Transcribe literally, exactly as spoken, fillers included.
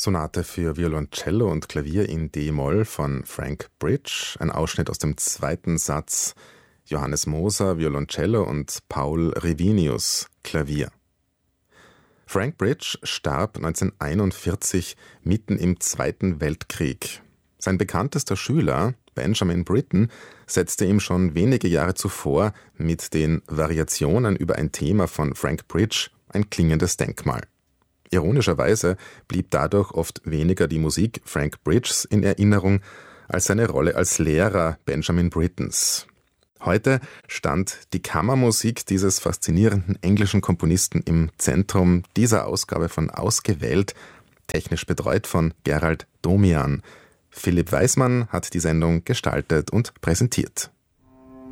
Sonate für Violoncello und Klavier in D-Moll von Frank Bridge, ein Ausschnitt aus dem zweiten Satz, Johannes Moser, Violoncello und Paul Revinius, Klavier. Frank Bridge starb neunzehnhunderteinundvierzig mitten im Zweiten Weltkrieg. Sein bekanntester Schüler, Benjamin Britten, setzte ihm schon wenige Jahre zuvor mit den Variationen über ein Thema von Frank Bridge ein klingendes Denkmal. Ironischerweise blieb dadurch oft weniger die Musik Frank Bridges in Erinnerung als seine Rolle als Lehrer Benjamin Brittens. Heute stand die Kammermusik dieses faszinierenden englischen Komponisten im Zentrum dieser Ausgabe von Ausgewählt, technisch betreut von Gerald Domian. Philipp Weismann hat die Sendung gestaltet und präsentiert.